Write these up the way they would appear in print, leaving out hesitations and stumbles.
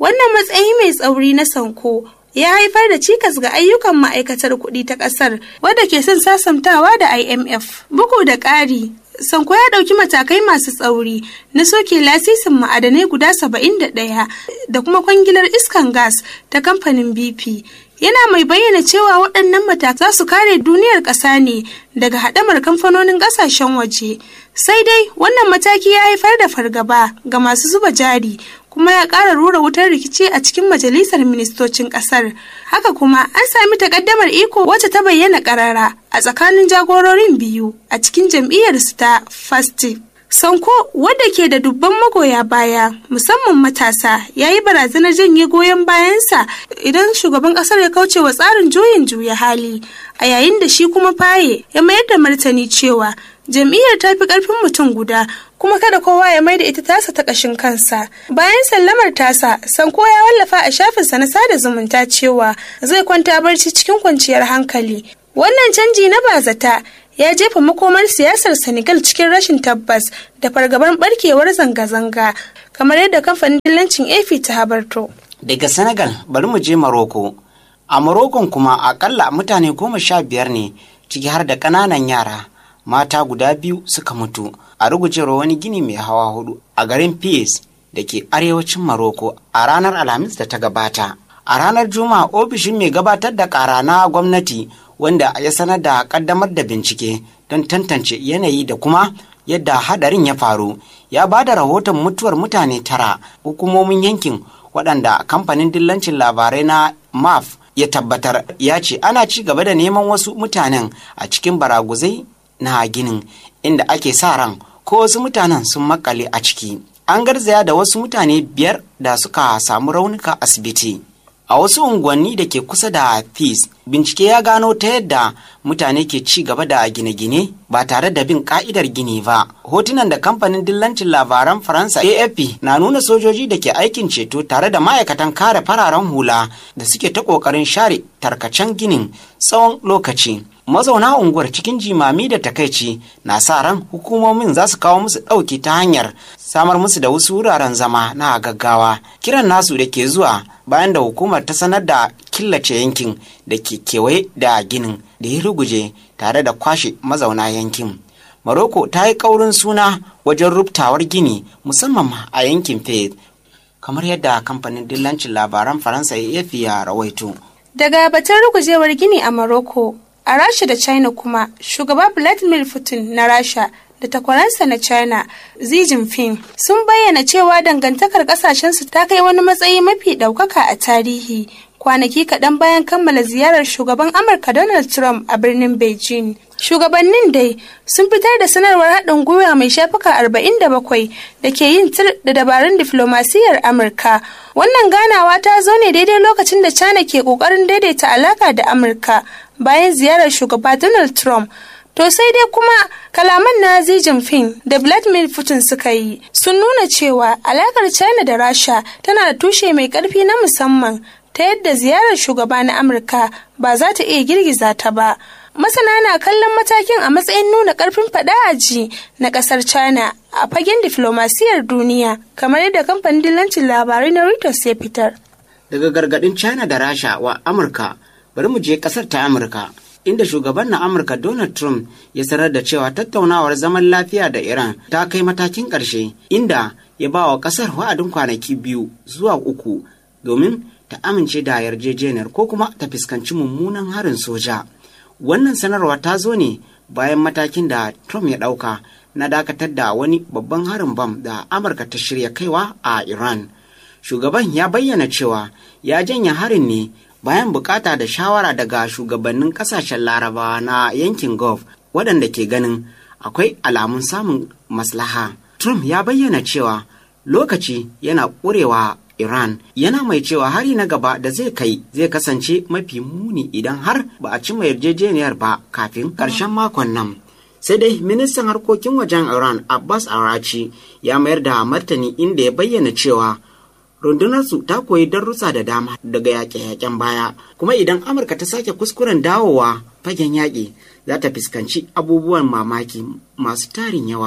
Wannan matsayi mai tsauri na Sanko ya haifar da cikas ga ayyukan ma'aikatar kuɗi ta ƙasar wadda ke son sasantawa da IMF. Bugu da ƙari, Sanko ya ɗauki matakai masu tsauri na soke lasisin ma'adanai guda 71 da kuma kwangilar iskan gas ta kamfanin BP. Yana mai bayyana cewa waɗannan matakai za su kare duniyar ƙasa ne daga haɗamar kamfanonin ƙasashen waje. Sai dai wannan mataki ya haifar da fargaba ga masu zuba jari kuma ya ƙara rura wutar rikici a cikin majalisar ministocin ƙasar. Haka kuma an sami takaddamar iko wacce ta bayyana ƙarara a tsakanin jagororin biyu a cikin jam'iyyarsu ta FASTI. Sanko, wadda ke da dubban magoya baya, musamman matasa, ya yi barazanar janye goyon bayansa idan shugaban ƙasar ya kauce wa tsarin juyin juya hali, a yayin da shi kuma Faye ya mayar da martani cewa jam'iyyar ta fi ƙarfin mutum guda kuma kada kowa ya mai da ita tasa ta ƙashin kansa. Bayan sallamar tasa, Sanko ya wallafa a shafinsa na sada zumunta cewa zai kwanta barci cikin kwanciyar hankali. Wannan canji na bazata ya jefa makomar siyasar Senegal cikin rashin tabbas da fargabar barkewar zanga-zanga, kamar yadda kamfanin dillancin AP ta habarto. Daga Senegal bari mu je Morocco. A Morocco kuma akalla mutane 15 ne, ciki har da ƙananan yara. Mata guda 2 suka mutu a rugujewar wani gini mai hawa 4 a garin Fez da ke arewacin Morocco a ranar Alhamis da ta gabata. A ranar Juma'a, ofishin mai gabatar da ƙara na gwamnati wanda ya sanar da kaddamar da bincike don tantance yanayi da kuma yadda hadarin ya faru, ya ba da rahoton mutuwar mutane 9. Hukumomin yankin waɗanda kamfanin dillancin labarai na MAF ya tabbatar ya ce ana ci gaba da neman wasu mutanen a cikin baraguzai na ginin, inda ake sa ran ko wasu mutanen sun makale a ciki. An garzaya da wasu mutane 5 da suka samu raunuka asibiti. A wasu unguwanni da ke kusa da Fez, bincike ya gano ta yadda mutane ke ci gaba da gine-gine ba tare da bin ka'idar gini ba. Hotunan da kamfanin dillancin labaran Faransa AFP na nuna sojoji da ke aikin ceto tare da ma'aikatan kare fararen hula da suke ta ƙoƙarin share tarkacen ginin tsawon lokaci. Mazauna unguwar cikin jimami da takaici na sa ran hukumomin za su kawo musu ɗauki ta hanyar samar musu da wasu wuraren zama na gaggawa. Kiran nasu da ke zuwa bayan da hukumar ta sanar da killace yankin da ke kewaye da ginin da ya ruguje tare da kwashe mazauna yankin. Morocco ta yi ƙaurin suna wajen rubtawar gini musamman a yankin Fez, kamar yadda kamfanin dillancin labaran Faransa AFP ya rawaito. Daga batun rugujewar gini a Morocco, a Rasha da China kuma, shugaba Vladimir Putin na Rasha da takwaransa na China Xi Jinping sun bayyana cewa dangantakar kasashensu ta kai wani matsayi mafi ɗaukaka a tarihi, kwanaki kaɗan bayan kammala ziyarar shugaban Amurka Donald Trump a birnin Beijing. Shugabannin dai sun fitar da sanarwar haɗin gwiwa mai shafuka 47 da ke yin tir da dabarun diflomasiyyar Amurka. Wannan ganawa ta zo ne daidai lokacin da China ke ƙoƙarin daidaita alaƙa da Amurka bayan ziyarar shugaba Donald Trump. To sai dai kuma kalaman na Xi Jinping da Vladimir Putin suka yi sun nuna cewa alakar China da Rasha tana da tushe mai ƙarfi na musamman, ta yadda ziyarar shugaba na Amurka ba za ta iya girgiza ta ba. Masana na kallon matakin a matsayin nuna ƙarfin faɗa a ji na ƙasar China a fagen diflomasiyyar duniya, kamar yadda kamfanin dillancin labarai na Reuters ya fitar. Daga gargaɗin China da Rasha wa Amurka, bari mu je ƙasar ta Amurka, inda shugaban na Amurka Donald Trump ya sanar da cewa tattaunawar zaman lafiya da Iran ta kai matakin ƙarshe, inda ya ba wa ƙasar wa'adin kwanaki 2 zuwa 3 domin ta amince da yarjejeniyar ko kuma ta fuskanci mummunan harin soja. Wannan sanarwa ta zo ne bayan matakin da Trump ya ɗauka na dakatar da wani babban harin bam da Amurka ta shirya kaiwa a Iran. Shugaban ya bayyana cewa ya janye harin ne bayan bukata da shawara daga shugabannin kasashen Larabawa na yankin Gulf waɗanda ke ganin akwai alamun samun maslaha. Trump ya bayyana cewa lokaci yana ƙurewa Iran, yana mai cewa hari na gaba da zai kai zai kasance mafi muni idan har ba a cimma yarjejeniyar ba kafin ƙarshen makon nan. Sai dai ministan harkokin wajen Iran Abbas Araghchi ya mayar da martani inda ya bayyana cewa rundunarsu ta koyi darussa da dama daga yaƙe-yaƙen baya, kuma idan Amurka ta sake kuskuren dawowa fagen yaƙi za ta fuskanci abubuwan mamaki masu tarin yawa.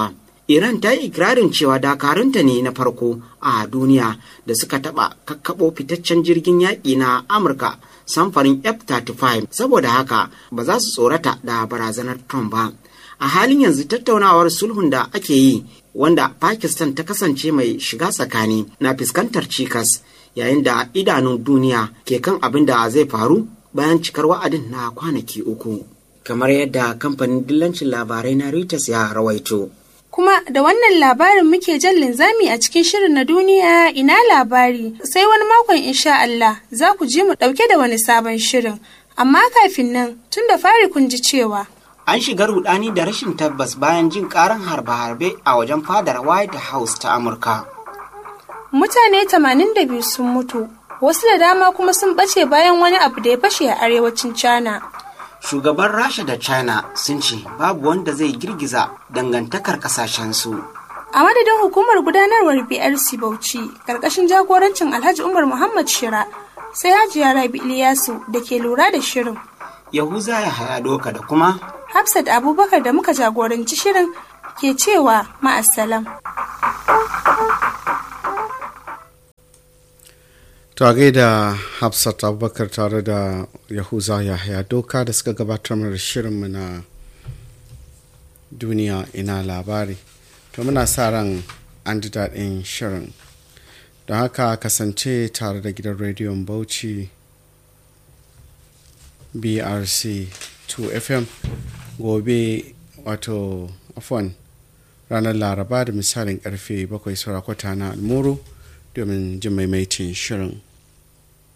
Iran ta yi ikirarin cewa dakarunta ne na farko a duniya da suka taɓa kakkaɓo fitaccen jirgin yaƙi na Amurka samfarin F-35, saboda haka ba za su tsorata da barazanar Trump ba. A halin yanzu tattaunawar sulhun da ake yi, wanda Pakistan ta kasance mai shiga tsakani, na fuskantar cikas yayin da idanun duniya ke kan abin da zai faru bayan cikar wa'adin na kwanaki 3, kamar yadda kamfanin dillancin labarai na Reuters ya rawaito. Kuma da wannan labarin muke jan linzami a cikin shirin na duniya ina labari, sai wani makon insha Allah za ku ji mu ɗauke da wani sabon shirin. Amma kafin nan tun da fari kun ji cewa an shiga rudani da rashin tabbas bayan jin karan harbe-harbe a wajen fadar White House ta Amurka. Mutane 82 sun mutu, wasu da dama kuma sun ɓace bayan wani abu da ya fashe a arewacin China. Shugaban Rasha da China sun ce babu wanda zai girgiza dangantakar kasashensu. A madadin hukumar gudanarwar BRC Bauchi, karkashin jagorancin Alhaji Umar Muhammad Shira, sai Hajiya Rabi Iliyasu da ke lura da shirin. Yahuza ya haya doka da kuma Hafsat Abubakar da muka jagoranci shirin ke cewa ma'assalam. To a gaida Hafsat Abubakar tare da Yahuza Yahaya Doka da suka gabatar mana shirinmu na duniya ina labari. To muna sa ran an ji daɗin shirin. Don haka kasance tare da gidan rediyon Bauchi BRC 2 FM gobe wato afon ranar Laraba da misalin karfe 7 saura kwata na almuru domin jin maimaitin shirin.